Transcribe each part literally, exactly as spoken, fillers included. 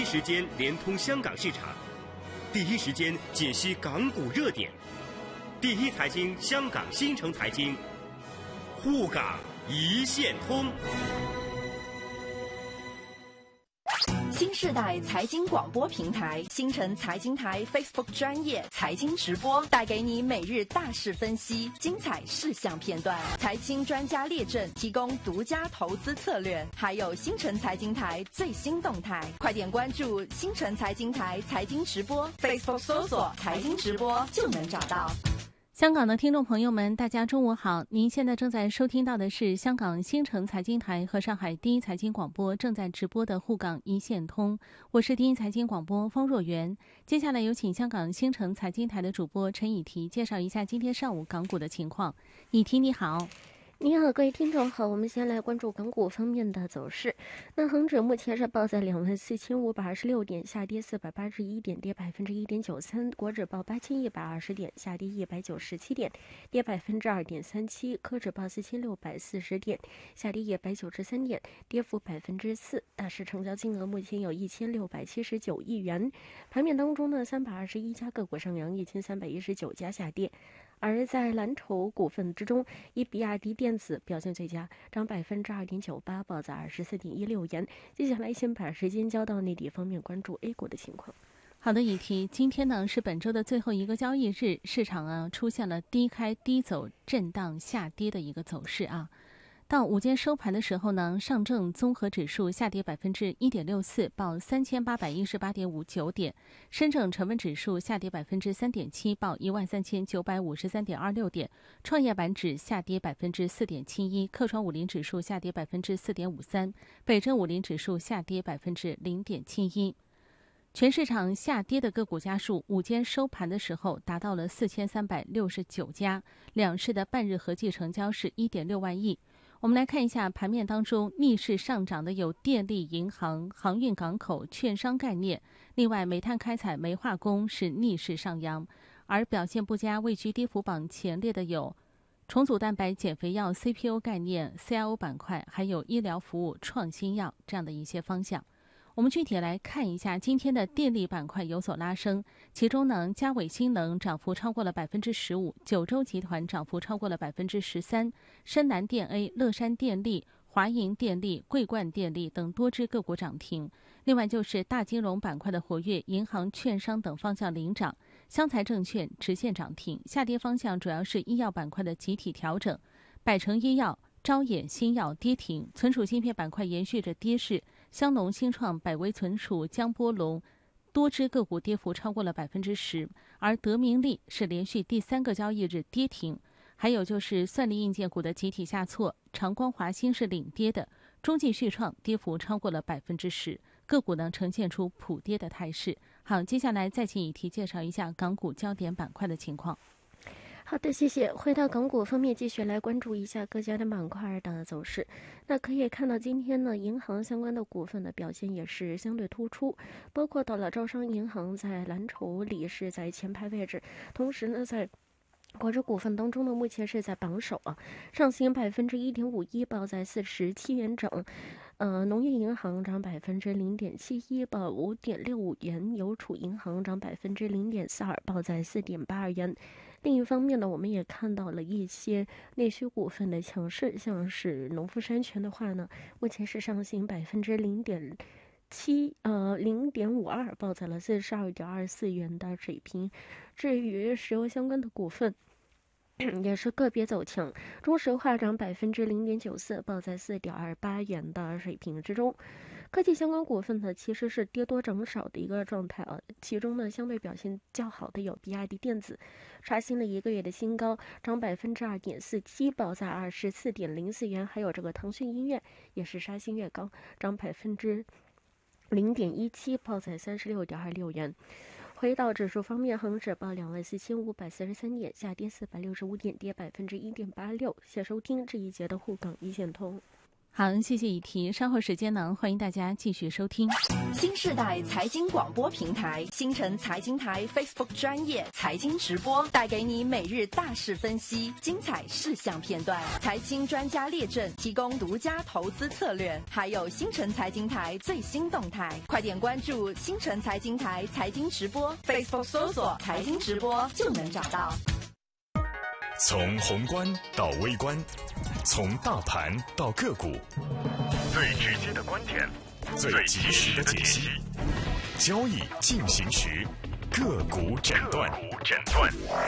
一时间连通香港市场，第一时间解析港股热点，第一财经香港新城财经，沪港一线通。 新世代财经广播平台新城财经台 Facebook 专业财经直播，带给你每日大事分析、精彩事项片段、财经专家列阵，提供独家投资策略，还有新城财经台最新动态。快点关注新城财经台财经直播 Facebook 搜索财经直播就能找到。 香港的听众朋友们，大家中午好！您现在正在收听到的是香港新城财经台和上海第一财经广播正在直播的沪港一线通，我是第一财经广播方若媛。接下来有请香港新城财经台的主播陈以提介绍一下今天上午港股的情况。以提你好。 你好，各位听众好，我们先来关注港股方面的走势。那恒指目前是报在两万四千五百二十六点，下跌四百八十一点，跌百分之一点九三。国指报八千一百二十点，下跌一百九十七点，跌百分之二点三七。科指报四千六百四十点，下跌一百九十三点，跌幅百分之四。大市成交金额目前有一千六百七十九亿元。盘面当中呢，三百二十一家个股上扬，一千三百一十九家下跌。而在蓝筹股份之中，以比亚迪电子表现最佳，涨百分之二点九八，报在二十四点一六元。接下来先把时间交到内地方面，关注 A 股的情况。 好的，以提，今天呢是本周的最后一个交易日，市场啊出现了低开低走、震荡下跌的一个走势啊。到午间收盘的时候呢，上证综合指数下跌百分之一点六四，报三千八百一十八点五九点；深证成分指数下跌百分之三点七，报一万三千九百五十三点二六点；创业板指下跌百分之四点七一，科创五零指数下跌百分之四点五三，北证五零指数下跌百分之零点七一。全市场下跌的个股家数，午间收盘的时候达到了四千三百六十九家，两市的半日合计成交是一点六万亿。我们来看一下盘面当中逆势上涨的有电力、银行、航运、港口、券商概念，另外煤炭开采、煤化工是逆势上扬，而表现不佳、位居跌幅榜前列的有重组蛋白、减肥药、C P O 概念、C I O 板块，还有医疗服务、创新药这样的一些方向。我们具体来看一下今天的电力板块有所拉升，其中呢，嘉伟新能涨幅超过了百分之十五，九州集团涨幅超过了百分之十三，深南电 A、乐山电力、华银电力、桂冠电力等多只个股涨停。另外就是大金融板块的活跃，银行、券商等方向领涨，湘财证券直线涨停。下跌方向主要是医药板块的集体调整，百城医药、招衍新药跌停，存储芯片板块延续着跌势，香农、新创、百威存储、江波龙多只个股跌幅超过了百分之十，而德明利是连续第三个交易日跌停。还有就是算力硬件股的集体下挫，长光、华兴是领跌的，中继续创跌幅超过了百分之十，个股呢呈现出普跌的态势。好，接下来再请以提介绍一下港股焦点板块的情况。 好的，谢谢。回到港股方面，继续来关注一下各家的板块的走势。那可以看到，今天呢，银行相关的股份的表现也是相对突出，包括到了招商银行在蓝筹里是在前排位置，同时呢，在国指股份当中呢，目前是在榜首啊，上行百分之一点五一，报在四十七元整。呃，农业银行涨百分之零点七一，报五点六五元；邮储银行涨百分之零点四二，报在四点八二元。另一方面呢，我们也看到了一些内需股份的强势，像是农夫山泉的话呢，目前是上行百分之零点七，呃，零点五二，报在了四十二点二四元的水平。至于石油相关的股份，也是个别走强，中石化涨百分之零点九四，报在四点二八元的水平之中。科技相关股份呢，其实是跌多涨少的一个状态啊。其中呢，相对表现较好的有比亚迪电子，刷新了一个月的新高，涨百分之二点四七，报在二十四点零四元。还有这个腾讯音乐也是刷新月高，涨百分之零点一七，报在三十六点二六元。回到指数方面，恒指报两万四千五百四十三点，下跌四百六十五点，跌百分之一点八六。谢收听这一节的沪港一线通。 好，谢谢以提。稍后时间呢，欢迎大家继续收听新世代财经广播平台新城财经台 Facebook 专业财经直播，带给你每日大事分析、精彩事项片段、财经专家列阵，提供独家投资策略，还有新城财经台最新动态。快点关注新城财经台财经直播 Facebook 搜索财经直播就能找到。 从宏观到微观，从大盘到个股， 最直接的观点， 最及时的解析，交易进行时，个股诊断。 个股诊断。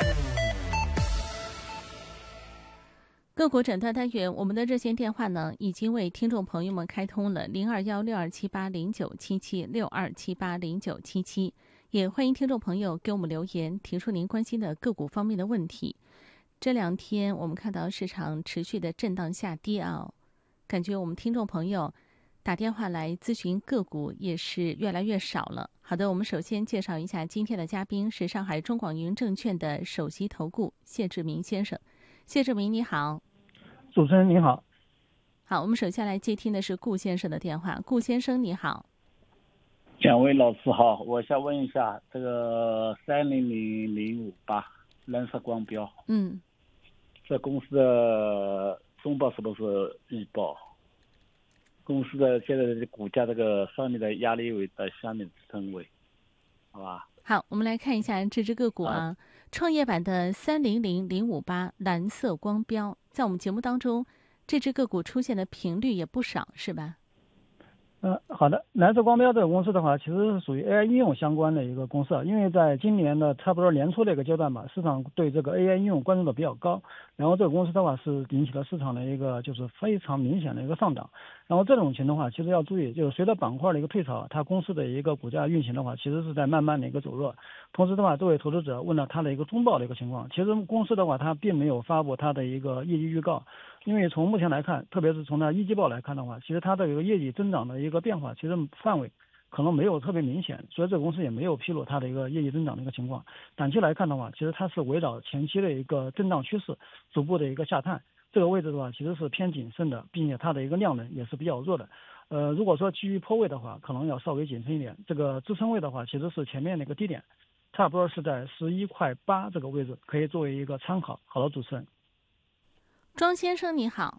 个股诊断单元，我们的热线电话呢，已经为听众朋友们开通了零二幺六二七八零九七七六二七八零九七七，也欢迎听众朋友给我们留言，提出您关心的个股方面的问题。这两天我们看到市场持续的震荡下跌啊，感觉我们听众朋友打电话来咨询个股也是越来越少了。好的，我们首先介绍一下今天的嘉宾是上海中广云证券的首席投顾谢志明先生。谢志明你好。 主持人你好。 好，我们首先来接听的是顾先生的电话。顾先生你好。 两位老师好，我想问一下这个三零零零五八蓝色光标， 嗯， 这公司的中报是不是预报？公司的现在的股价这个上面的压力位在下面支撑位，好吧？ 好，我们来看一下这只个股啊，啊创业板的三零零零五八蓝色光标，在我们节目当中，这只个股出现的频率也不少，是吧？ 嗯，好的。蓝色光标这个公司的话，其实是属于 A I 应用相关的一个公司啊。因为在今年的差不多年初的一个阶段吧，市场对这个 A I 应用关注的比较高，然后这个公司的话是引起了市场的一个就是非常明显的一个上涨。然后这种情况的话，其实要注意，就是随着板块的一个退潮，它公司的一个股价运行的话，其实是在慢慢的一个走弱。同时的话，作为投资者问了它的一个中报的一个情况，其实公司的话它并没有发布它的一个业绩预告。因为从目前来看，特别是从它一季报来看的话，其实它的一个业绩增长的一个变化，其实范围可能没有特别明显，所以这个公司也没有披露它的一个业绩增长的一个情况。短期来看的话，其实它是围绕前期的一个震荡趋势，逐步的一个下探。这个位置的话，其实是偏谨慎的，并且它的一个量能也是比较弱的。呃，如果说基于坡位的话，可能要稍微谨慎一点。这个支撑位的话，其实是前面的一个低点，差不多是在十一块八这个位置，可以作为一个参考。好的，主持人。 庄先生你好。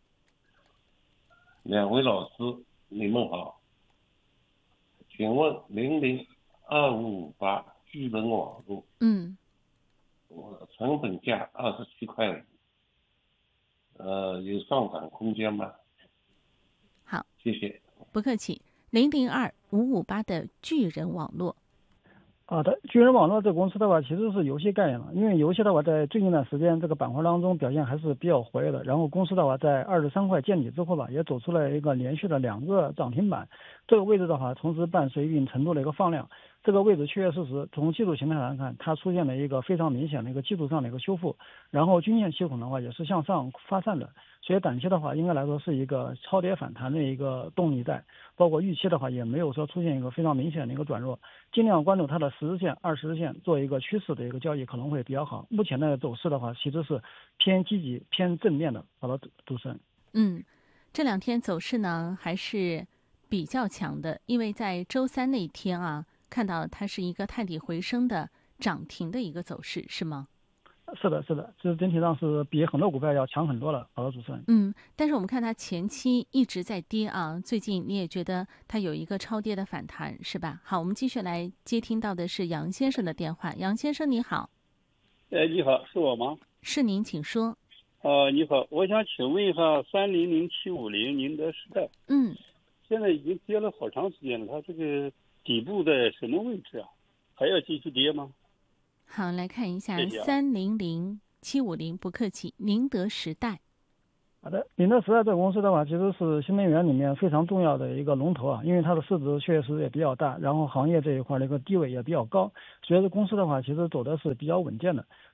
两位老师你们好，请问零零二五五八巨人网络， 嗯， 我的成本价二十七块五，呃，有上涨空间吗？ 好， 谢谢。 不客气。零零二五五八的巨人网络。 好的，巨人网络这个公司的话，其实是游戏概念了。因为游戏的话，在最近一段时间这个板块当中表现还是比较活跃的。然后公司的话，在二十三块见底之后吧，也走出了一个连续的两个涨停板。这个位置的话，同时伴随一定程度的一个放量。这个位置确确实实从技术形态来看，它出现了一个非常明显的一个技术上的一个修复。然后均线期孔的话也是向上发散的，所以短期的话应该来说是一个超跌反弹的一个动力在。包括预期的话也没有说出现一个非常明显的一个转弱，尽量关注它的十日线、二十日线做一个趋势的一个交易可能会比较好。目前的走势的话其实是偏积极、偏正面的。好的，主持人。 嗯，这两天走势呢还是比较强的，因为在周三那一天啊，看到它是一个探底回升的涨停的一个走势，是吗？ 是的，是的，这整体上是比很多股票要强很多了。好的，主持人。 嗯，但是我们看它前期一直在跌啊，最近你也觉得它有一个超跌的反弹，是吧？好，我们继续来接听到的是杨先生的电话。杨先生你好。 哎，你好，是我吗？ 是您，请说。 呃，你好，我想请问一下三零零七五零宁德时代， 嗯， 现在已经跌了好长时间了，它这个底部在什么位置啊？还要继续跌吗？ 好，来看一下谢谢啊三零零七五零，不客气，宁德时代。 好的，宁德时代这个公司的话，其实是新能源里面非常重要的一个龙头啊，因为它的市值确实也比较大，然后行业这一块的一个地位也比较高，所以这公司的话其实走的是比较稳健的。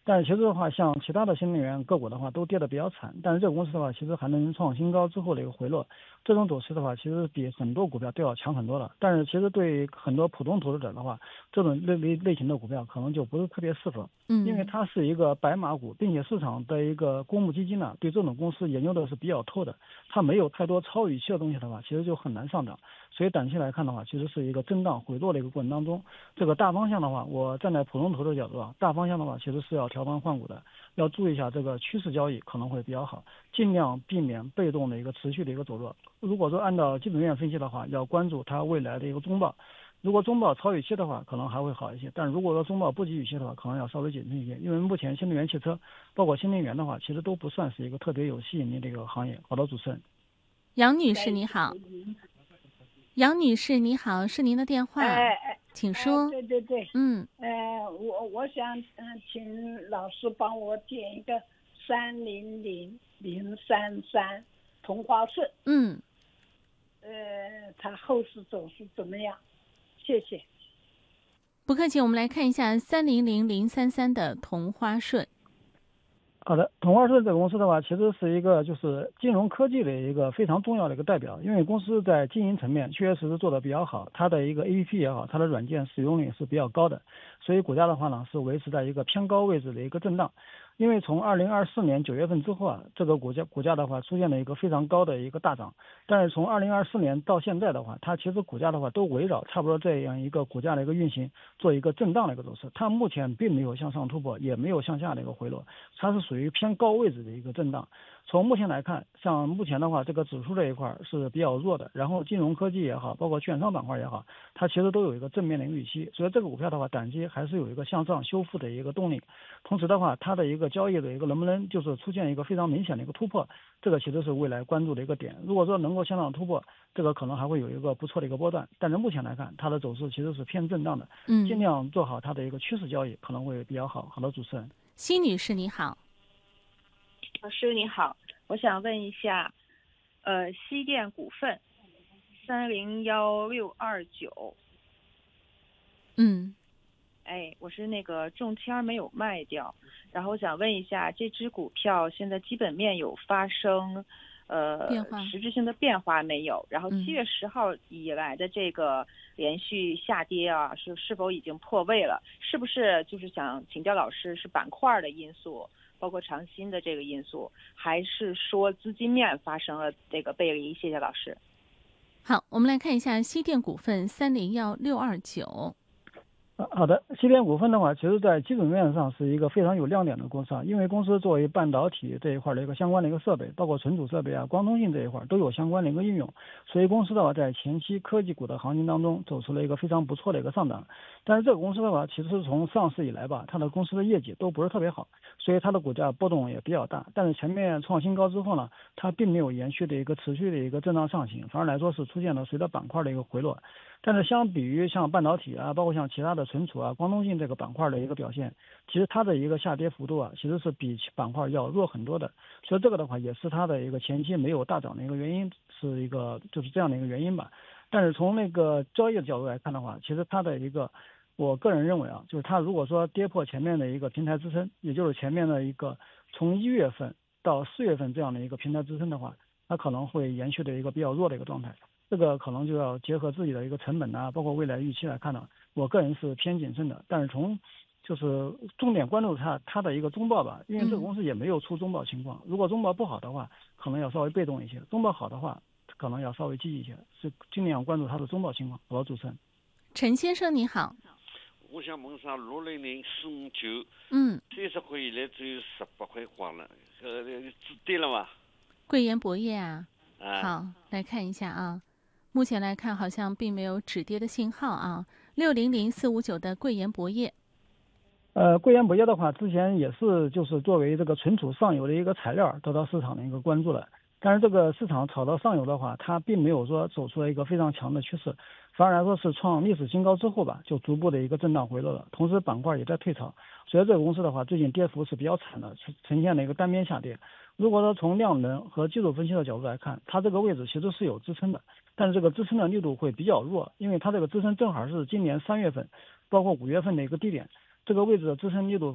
但是其实的话，像其他的新能源个股的话，都跌得比较惨。但是这个公司的话，其实还能创新高之后的一个回落，这种走势的话，其实比很多股票都要强很多了。但是其实对很多普通投资者的话，这种类类类型的股票可能就不是特别适合， 嗯， 因为它是一个白马股，并且市场的一个公募基金呢，对这种公司研究的是比较透的，它没有太多超预期的东西的话，其实就很难上涨。所以短期来看的话，其实是一个震荡回落的一个过程当中。这个大方向的话，我站在普通投资者角度啊，大方向的话其实是要调仓换股的，要注意一下这个趋势交易可能会比较好，尽量避免被动的一个持续的一个走弱。如果说按照基本面分析的话，要关注它未来的一个中报。如果中报超预期的话，可能还会好一些；但如果说中报不及预期的话，可能要稍微谨慎一些。因为目前新能源汽车，包括新能源的话，其实都不算是一个特别有吸引力的一个行业。好的，主持人。 杨女士你好。杨女士你好，是您的电话， 哎， 请说。 哎、对对对， 嗯， 呃，我我想嗯、呃，请老师帮我点一个三零零零三三同花顺， 嗯， 呃，它后市走势怎么样？谢谢。 不客气，我们来看一下三零零零三三的同花顺。 好的，同花顺这个公司的话，其实是一个就是金融科技的一个非常重要的一个代表，因为公司在经营层面确实是做得比较好，它的一个 A P P 也好，它的软件使用率是比较高的，所以股价的话呢是维持在一个偏高位置的一个震荡。因为从二零二四年九月份之后啊，这个股价股价的话出现了一个非常高的一个大涨，但是从二零二四年到现在的话，它其实股价的话都围绕差不多这样一个股价的一个运行，做一个震荡的一个走势。它目前并没有向上突破，也没有向下的一个回落，它是属于偏高位置的一个震荡。从目前来看，像目前的话，这个指数这一块是比较弱的，然后金融科技也好，包括券商板块也好，它其实都有一个正面的预期，所以这个股票的话，短期还是有一个向上修复的一个动力。同时的话，它的一个交易的一个能不能就是出现一个非常明显的一个突破，这个其实是未来关注的一个点。如果说能够向上突破，这个可能还会有一个不错的一个波段，但是目前来看，它的走势其实是偏震荡的， 嗯， 尽量做好它的一个趋势交易，可能会比较好。好的，主持人。 奚女士你好。 老师你好，我想问一下，呃，西电股份三零幺六二九， 嗯， 哎，我是那个中签没有卖掉，然后我想问一下，这只股票现在基本面有发生呃实质性的变化没有？然后七月十号以来的这个连续下跌啊，是是否已经破位了？是不是就是想请教老师，是板块的因素？包括长鑫的这个因素，还是说资金面发生了这个背离？谢谢老师。 好，我们来看一下西电股份三零幺六二九。 好的，西电股份的话，其实在基本面上是一个非常有亮点的公司啊，因为公司作为半导体这一块的一个相关的一个设备，包括存储设备啊、光通信这一块都有相关的一个应用，所以公司的话在前期科技股的行情当中走出了一个非常不错的一个上涨。但是这个公司的话，其实从上市以来吧，它的公司的业绩都不是特别好，所以它的股价波动也比较大。但是前面创新高之后呢，它并没有延续的一个持续的一个震荡上行，反而来说是出现了随着板块的一个回落。但是相比于像半导体啊，包括像其他的存储啊、光通信这个板块的一个表现，其实它的一个下跌幅度啊，其实是比板块要弱很多的。所以这个的话，也是它的一个前期没有大涨的一个原因，是一个就是这样的一个原因吧。但是从那个交易的角度来看的话，其实它的一个，我个人认为啊，就是它如果说跌破前面的一个平台支撑，也就是前面的一个从一月份到四月份这样的一个平台支撑的话，它可能会延续的一个比较弱的一个状态。这个可能就要结合自己的一个成本啊，包括未来预期来看呢，我个人是偏谨慎的。但是从就是重点关注它它的一个中报吧，因为这个公司也没有出中报情况。如果中报不好的话，可能要稍微被动一些；中报好的话，可能要稍微积极一些，是尽量关注它的中报情况。好，主持人。 陈先生你好。 我想问上六零零四五九， 嗯， 三十块以来只有十八块花了，呃，止跌了吗？ 贵研博业啊， 啊， 好，来看一下啊。目前来看，好像并没有止跌的信号啊。六零零四五九的贵研博业， 呃，贵研博业的话，之前也是就是作为这个存储上游的一个材料得到市场的一个关注了。但是这个市场炒到上游的话，它并没有说走出来一个非常强的趋势，反而来说是创历史新高之后吧，就逐步的一个震荡回落了。同时板块也在退潮，所以这个公司的话，最近跌幅是比较惨的，呈现了一个单边下跌。如果说从量能和技术分析的角度来看，它这个位置其实是有支撑的，但是这个支撑的力度会比较弱，因为它这个支撑正好是今年三月份，包括五月份的一个低点，这个位置的支撑力度